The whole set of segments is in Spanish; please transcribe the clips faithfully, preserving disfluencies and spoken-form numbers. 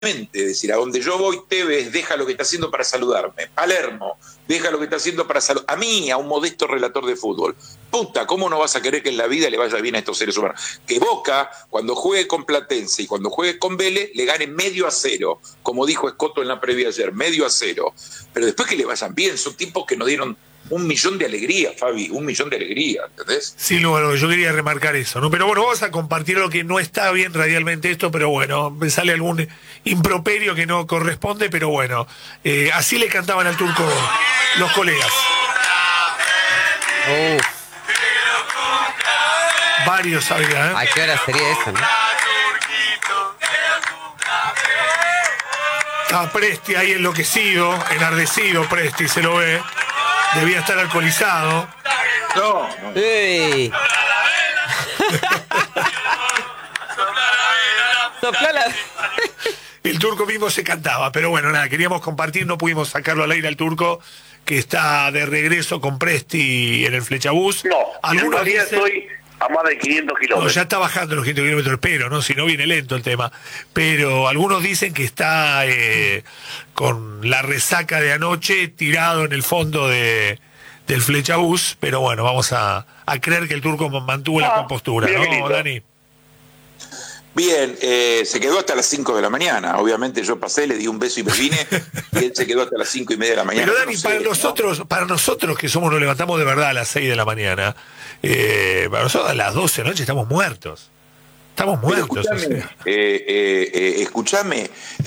Es decir, a donde yo voy, Tevez deja lo que está haciendo para saludarme. Palermo deja lo que está haciendo para saludarme. A mí, a un modesto relator de fútbol. Puta, ¿cómo no vas a querer que en la vida le vaya bien a estos seres humanos? Que Boca, cuando juegue con Platense y cuando juegue con Vélez, le gane medio a cero. Como dijo Escoto en la previa ayer, medio a cero. Pero después que le vayan bien, son tipos que nos dieron un millón de alegría, Fabi, un millón de alegría, ¿entendés? Sí, bueno, yo quería remarcar eso, ¿no? Pero bueno, vamos a compartir lo que no está bien radialmente esto, pero bueno, me sale algún improperio que no corresponde, pero bueno, eh, así le cantaban al Turco los colegas. Uh. Varios había, ¿eh? ¿A qué hora sería eso, no? Está Presti ahí enloquecido, enardecido Presti, se lo ve. Debía estar alcoholizado. No, no. ¡Ey! Soplá la... El Turco mismo se cantaba, pero bueno, nada, queríamos compartir, no pudimos sacarlo al aire al Turco, que está de regreso con Presti en el Flechabús. No, algunos todavía dicen... estoy a más de quinientos No, kilómetros. ya está bajando los quinientos kilómetros, pero no, si no viene lento el tema. Pero algunos dicen que está eh, con la resaca de anoche tirado en el fondo de del Flechabús, pero bueno, vamos a, a creer que el Turco mantuvo Ah, la compostura, mira qué ¿no, lindo. Dani? Bien, eh, se quedó hasta las cinco de la mañana. Obviamente yo pasé, le di un beso y me vine, y él se quedó hasta las cinco y media de la mañana. Pero Dani, No sé, para ¿no? nosotros, para nosotros que somos, nos levantamos de verdad a las seis de la mañana, eh, para nosotros a las doce de la noche estamos muertos. Estamos Pero muertos. escúchame, o sea. eh, eh, eh, escúchame,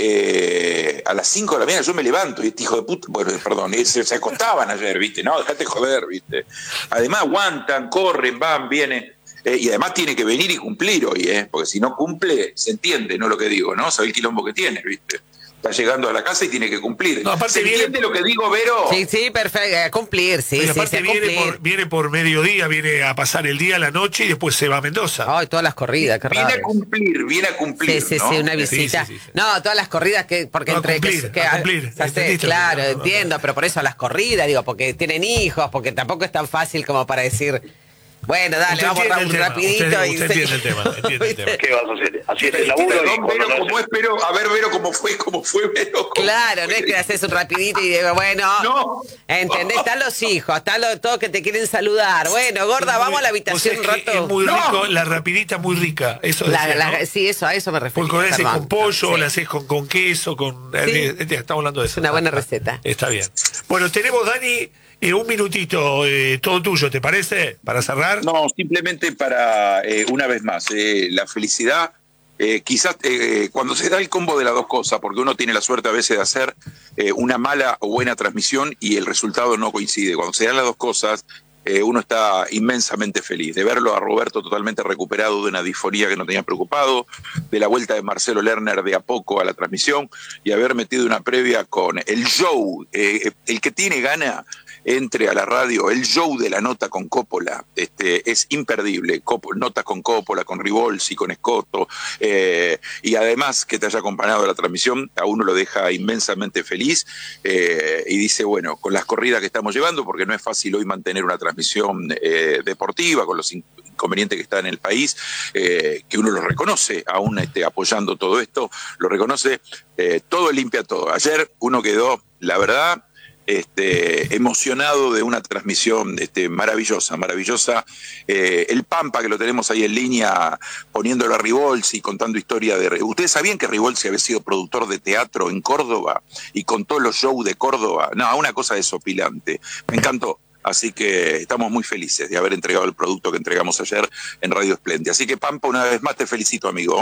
eh, a las cinco de la mañana yo me levanto y este hijo de puta, bueno, perdón, eh, se, se acostaban ayer, ¿viste? No, dejate joder, ¿viste? Además aguantan, corren, van, vienen, eh, y además tiene que venir y cumplir hoy, ¿eh? Porque si no cumple, se entiende, ¿no? Lo que digo, ¿no? Sabe el quilombo que tiene, ¿viste? Está llegando a la casa y tiene que cumplir. No, aparte ¿Se viene- entiende lo que digo, Vero? Sí, sí, perfecto. A cumplir, sí, Pero sí, aparte sí, a viene cumplir. por, viene por mediodía, viene a pasar el día, la noche y después se va a Mendoza. Ay, todas las corridas, qué Viene a raro. cumplir, viene a cumplir, Sí, sí, ¿no? sí, una Sí, visita. sí, sí, sí. No, todas las corridas que, porque No, a entre cumplir, que, que- a cumplir. se hace- ¿Entendiste lo que- claro, no, no, entiendo, pero por eso las corridas, digo, porque tienen hijos, porque tampoco es tan fácil como para decir, bueno, dale, Usted vamos entiende ra- el tema, rapidito usted- y usted se- entiende el tema, entiende el tema. ¿Qué vas a hacer? Así es el laburo. y Perdón, cuando Vero, no ¿cómo haces- es, Vero? A ver, Vero, ¿cómo fue? ¿Cómo fue, Vero? ¿Cómo Claro, no fue? es que haces un rapidito y digo, bueno, No. ¿entendés? Están los hijos, están los, todos que te quieren saludar. Bueno, gorda, vamos a la habitación un O sea, es que rato. Es muy No. rico, la rapidita muy rica. Eso La- decía, la- ¿no? sí, eso, a eso me refiero. Porque la haces perdón. con pollo, o Sí. la haces con, con queso, con... Sí. eh, eh, estamos hablando de eso. Es una buena receta. Está bien. Bueno, tenemos, Dani, eh, un minutito, eh, todo tuyo, ¿te parece? Para cerrar. No, simplemente para, eh, una vez más, eh, la felicidad, eh, quizás eh, cuando se da el combo de las dos cosas, porque uno tiene la suerte a veces de hacer eh, una mala o buena transmisión y el resultado no coincide. Cuando se dan las dos cosas, eh, uno está inmensamente feliz de verlo a Roberto totalmente recuperado de una disfonía que no tenía preocupado, de la vuelta de Marcelo Lerner de a poco a la transmisión y haber metido una previa con el show, eh, el que tiene gana entre a la radio, el show de la nota con Coppola, este, es imperdible, Cop- notas con Coppola, con Rivolsi, con Escoto, eh, y además que te haya acompañado a la transmisión, a uno lo deja inmensamente feliz, eh, y dice, bueno, con las corridas que estamos llevando, porque no es fácil hoy mantener una transmisión eh, deportiva, con los inconvenientes que está en el país, eh, que uno lo reconoce, aún este, apoyando todo esto, lo reconoce, eh, todo limpia todo. Ayer uno quedó, la verdad, Este, emocionado de una transmisión este, maravillosa, maravillosa. Eh, el Pampa, que lo tenemos ahí en línea, poniéndolo a Rivolsi, contando historia de... ¿Ustedes sabían que Rivolsi había sido productor de teatro en Córdoba y contó los shows de Córdoba? No, una cosa desopilante. Me encantó. Así que estamos muy felices de haber entregado el producto que entregamos ayer en Radio Esplendid. Así que, Pampa, una vez más te felicito, amigo.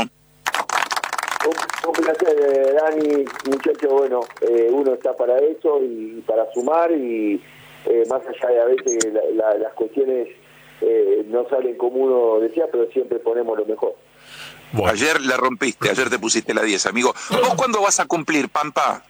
Un, un placer, eh, Dani, muchacho, bueno, eh, uno está para eso y para sumar y eh, más allá de a veces la, la, las cuestiones eh, no salen como uno decía, pero siempre ponemos lo mejor. Bueno. Ayer la rompiste, ayer te pusiste la diez, amigo. ¿Vos cuándo vas a cumplir, Pampa?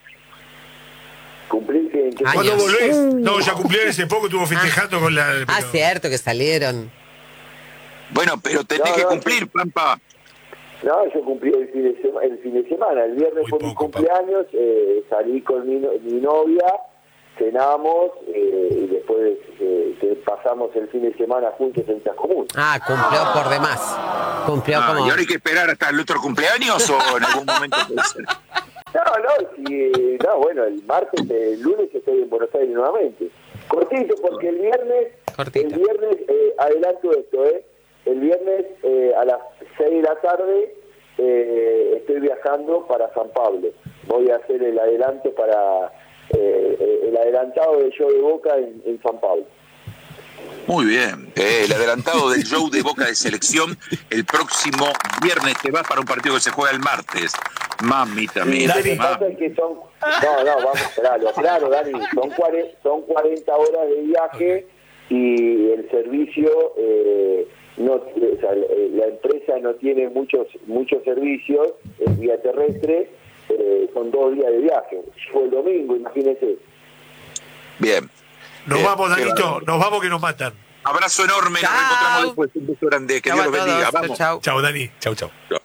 Cumplir que... que Ay, ¿Cuándo Dios. volvés? No, ya cumplió hace poco, estuvo festejando con la... Ah, pero- cierto, que salieron. Bueno, pero tenés No, que no, cumplir, Pampa. No, yo cumplí el fin de, sema- el fin de semana, el viernes Muy fue mi poco, cumpleaños, eh, salí con mi, no- mi novia, cenamos eh, y después eh, que pasamos el fin de semana juntos en Chascomún. Ah, cumplió por demás. Cumplió Ah, como... ¿y ahora hay que esperar hasta el otro cumpleaños o en algún momento puede ser? no, sí, no, bueno, el martes, el lunes estoy en Buenos Aires nuevamente. Cortito, porque el viernes, Cortito. el viernes, eh, adelanto esto, ¿eh? El viernes eh, a las seis de la tarde eh, estoy viajando para San Pablo. Voy a hacer el adelanto para, eh, el adelantado del show de Boca en, en San Pablo. Muy bien, eh, el adelantado del show de Boca de selección el próximo viernes. Te vas para un partido que se juega el martes. Mamita mía. Lo que pasa es que son, no, no, vamos, claro, claro, Dani, son cuarenta, son cuarenta horas de viaje y el servicio, eh, no, o sea, la empresa no tiene muchos muchos servicios en vía terrestre, eh, son dos días de viaje. Fue el domingo, imagínense. Bien. Nos Eh, vamos, qué Danito, bárbaro. nos vamos que nos matan. Abrazo enorme, nos Chao. reencontramos después. Un beso grande, que Chau Dios a los bendiga. todos. Vamos. Chau. Chao, Dani. Chau, chau. Chao.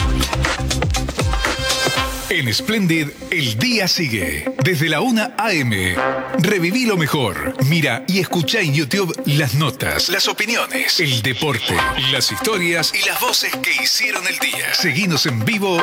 En Splendid, el día sigue. Desde la una a eme. Reviví lo mejor. Mira y escucha en YouTube las notas, las opiniones, el deporte, las historias y las voces que hicieron el día. Seguinos en vivo